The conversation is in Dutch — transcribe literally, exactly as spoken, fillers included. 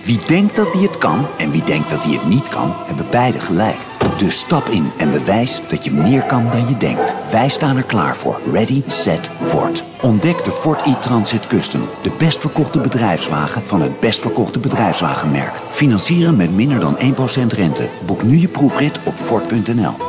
Wie denkt dat hij het kan en wie denkt dat hij het niet kan, hebben beide gelijk. Dus stap in en bewijs dat je meer kan dan je denkt. Wij staan er klaar voor. Ready, set, Ford. Ontdek de Ford e-Transit Custom. De best verkochte bedrijfswagen van het best verkochte bedrijfswagenmerk. Financieren met minder dan één procent rente. Boek nu je proefrit op Ford punt n l.